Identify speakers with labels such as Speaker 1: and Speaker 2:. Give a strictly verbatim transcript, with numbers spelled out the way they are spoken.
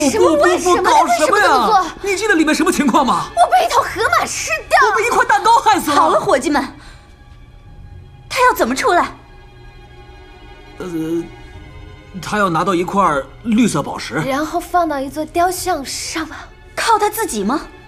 Speaker 1: 什么？为什么？
Speaker 2: 搞
Speaker 1: 为什
Speaker 2: 什么呀？
Speaker 1: 么这么做？
Speaker 2: 你记得里面什么情况吗？
Speaker 1: 我被一头河马吃掉，
Speaker 2: 我被一块蛋糕害死了。
Speaker 1: 好了，伙计们，他要怎么出来？
Speaker 2: 呃，他要拿到一块绿色宝石，
Speaker 3: 然后放到一座雕像上吗？
Speaker 1: 靠他自己吗？